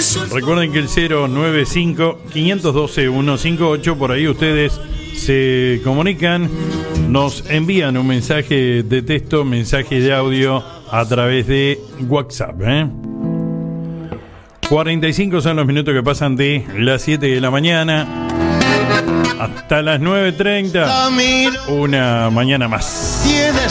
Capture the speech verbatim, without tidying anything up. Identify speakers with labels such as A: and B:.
A: Recuerden que el cero nueve cinco, cinco uno dos, uno cinco ocho, por ahí ustedes se comunican, nos envían un mensaje de texto, mensaje de audio a través de WhatsApp, ¿eh? cuarenta y cinco son los minutos que pasan de las siete de la mañana hasta las nueve treinta. Una mañana más.